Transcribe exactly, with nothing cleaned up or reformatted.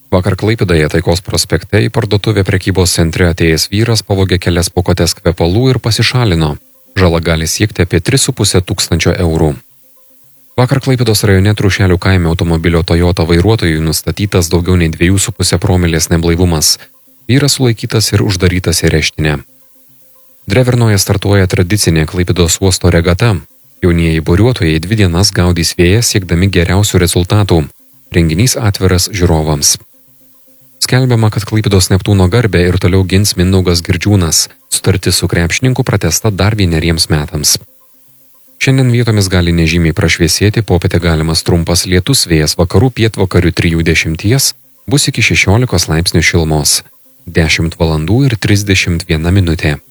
Vakar Klaipėdoje Taikos prospekte į parduotuvę prekybos centre atėjęs vyras pavogė kelias pakuotes kvepalų ir pasišalino. Žala gali siekti apie tris su puse tūkstančio eurų. Vakar Klaipėdos rajone Trušelių kaime automobilio Toyota vairuotojui nustatytas daugiau nei dviejų su puse promilės neblaivumas. Vyras sulaikytas ir uždarytas į areštinę. Drevernoje startuoja tradicinė Klaipėdos uosto regata. Jaunieji buriuotojai dvi dienas gaudys vėją siekdami geriausių rezultatų. Renginys atviras žiūrovams. Skelbiama, kad Klaipėdos Neptūno garbę ir toliau gins Mindaugas Girdžiūnas. Sutartis su krepšininku pratęsta dar vieneriems metams. Šiandien vietomis gali nežymiai prašviesėti, popietę galimas trumpas lietus, vėjas vakarų pietvakarių trijų dešimties, bus iki šešiolikos laipsnių šilumos. dešimt valandų ir trisdešimt viena minutė.